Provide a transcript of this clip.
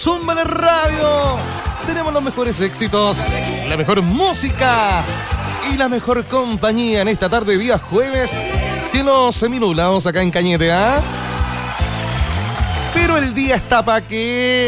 Zumba en la radio. Tenemos los mejores éxitos, la mejor música y la mejor compañía en esta tarde, día jueves. Cielos seminublados acá en Cañete, ¿ah? Pero el día está pa' qué.